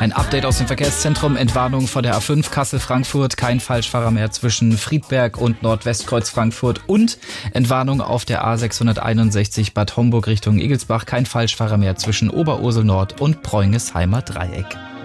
Ein Update aus dem Verkehrszentrum, Entwarnung von der A5 Kassel-Frankfurt, kein Falschfahrer mehr zwischen Friedberg und Nordwestkreuz Frankfurt und Entwarnung auf der A661 Bad Homburg Richtung Igelsbach, kein Falschfahrer mehr zwischen Oberursel Nord und Preungesheimer Dreieck.